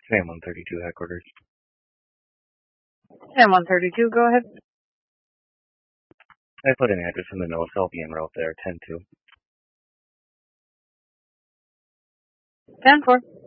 Sam 132 headquarters. Sam 132, go ahead. I put an address in the notes. I'll be en route there, 10-2. 10-4.